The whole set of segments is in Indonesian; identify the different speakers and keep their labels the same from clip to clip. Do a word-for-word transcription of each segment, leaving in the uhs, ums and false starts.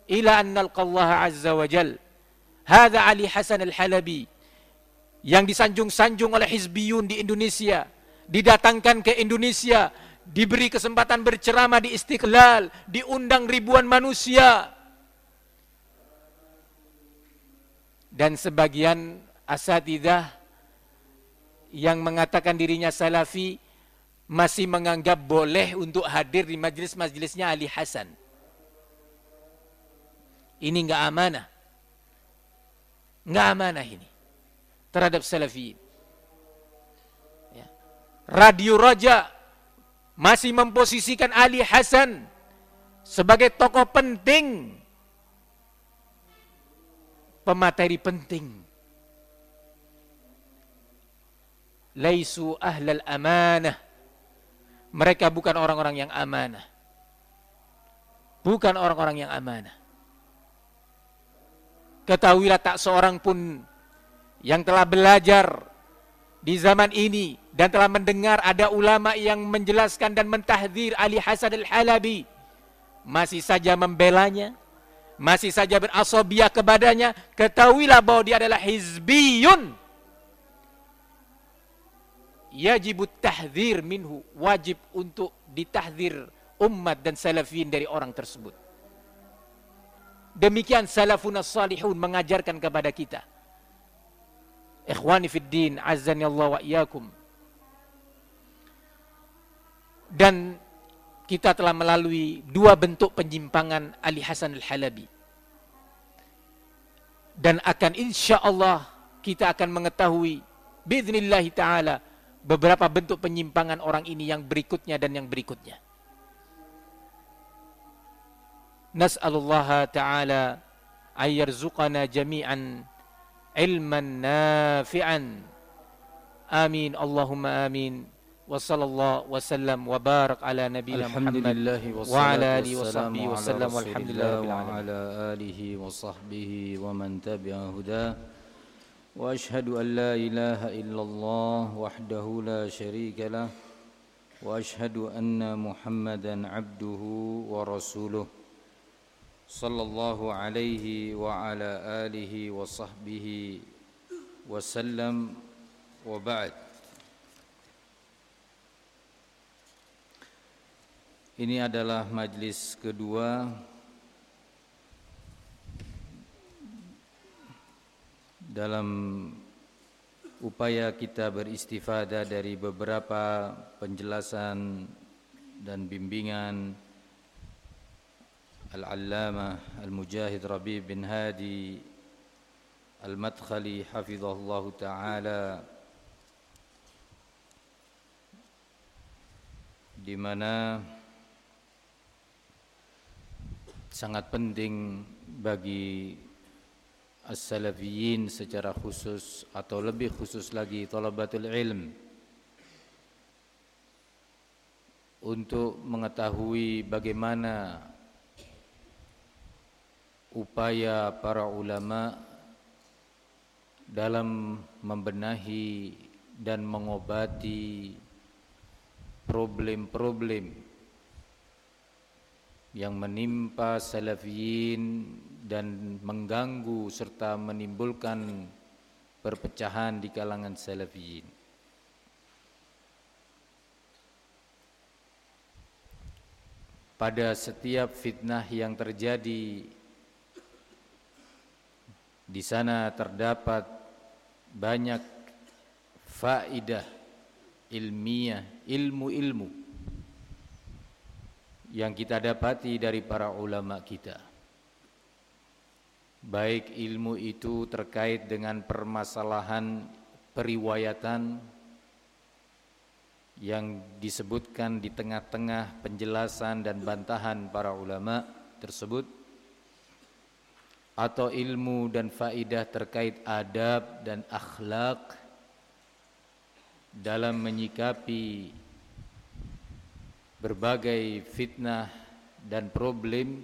Speaker 1: ila an nalqallaha azza wa jal. Hadza Ali Hasan Al-Halabi yang disanjung-sanjung oleh Hizbiyun di Indonesia, didatangkan ke Indonesia, diberi kesempatan berceramah di Istiqlal, diundang ribuan manusia. Dan sebagian asatidzah yang mengatakan dirinya salafi masih menganggap boleh untuk hadir di majelis-majelisnya Ali Hasan. Ini enggak amanah. Enggak amanah ini terhadap salafiyin. Ya. Radio Raja masih memposisikan Ali Hasan sebagai tokoh penting, pemateri penting. Laisu ahlal amanah. Mereka bukan orang-orang yang amanah. Bukan orang-orang yang amanah. Ketahuilah tak seorang pun yang telah belajar di zaman ini dan telah mendengar ada ulama yang menjelaskan dan mentahdzir Ali Hasan Al-Halabi masih saja membelanya, masih saja berasabiah kepadanya. Ketahuilah bahwa dia adalah hizbiyun. Yajibut tahdzir minhu, wajib untuk ditahdzir umat dan salafin dari orang tersebut. Demikian salafun as-salihun mengajarkan kepada kita. Ikhwani fid din, azzani Allah wa iyyakum. Dan kita telah melalui dua bentuk penyimpangan Ali Hasan Al-Halabi. Dan akan insya Allah kita akan mengetahui biidznillah ta'ala beberapa bentuk penyimpangan orang ini yang berikutnya dan yang berikutnya. Nas'alullaha ta'ala ayyarzuqana jami'an ilman nafi'an. Amin, Allahumma amin. Wa sallallahu wa sallam wa barak ala nabiyina Muhammad wa ala alihi wa sahbihi wa sallam walhamdulillahi rabbil alamin.
Speaker 2: Wa ala alihi wa sahbihi wa man tabi'a huda. Wa ashhadu an la ilaha illallah wahdahu la syarika lah. Wa ashhadu anna Muhammadan abduhu wa rasuluh. Sallallahu alaihi wa ala alihi wa sahbihi wa sallam wa ba'd. Ini adalah majlis kedua dalam upaya kita beristifadah dari beberapa penjelasan dan bimbingan Al-Allamah Al-Mujahid Rabi' bin Hadi Al-Madkhali hafizahullah ta'ala, di mana sangat penting bagi as-salafiyin secara khusus atau lebih khusus lagi thalabatul ilm untuk mengetahui bagaimana upaya para ulama dalam membenahi dan mengobati problem-problem yang menimpa salafiyin dan mengganggu serta menimbulkan perpecahan di kalangan salafiyin. Pada setiap fitnah yang terjadi, di sana terdapat banyak faedah ilmiah, ilmu-ilmu yang kita dapati dari para ulama kita. Baik ilmu itu terkait dengan permasalahan periwayatan yang disebutkan di tengah-tengah penjelasan dan bantahan para ulama tersebut, atau ilmu dan faidah terkait adab dan akhlak dalam menyikapi berbagai fitnah dan problem,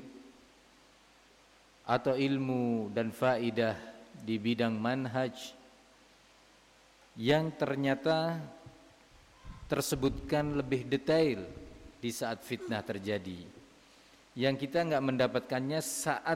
Speaker 2: atau ilmu dan faidah di bidang manhaj yang ternyata tersebutkan lebih detail di saat fitnah terjadi, yang kita enggak mendapatkannya saat